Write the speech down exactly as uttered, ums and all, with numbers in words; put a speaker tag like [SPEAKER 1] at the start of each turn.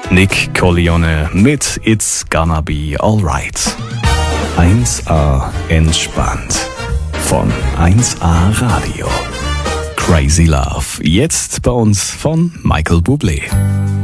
[SPEAKER 1] Nick Corleone mit It's Gonna Be Alright. eins A entspannt. Von eins A Radio. Crazy Love. Jetzt bei uns von Michael Bublé.